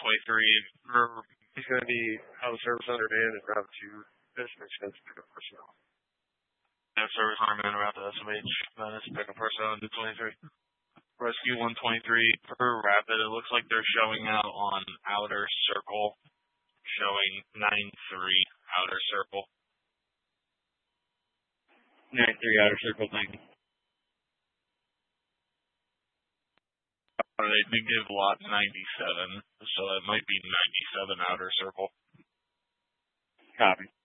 He's going to be out of service under man and Route 2. This makes sense to pick up personnel. Yeah, service under man around the SMH. That's pickup personnel into 23. Rescue 123 per rapid. It looks like they're showing out on outer circle. Showing 9-3 outer circle. 9-3 outer circle, thank you. They did give lot 97, so that might be 97 outer circle. Copy.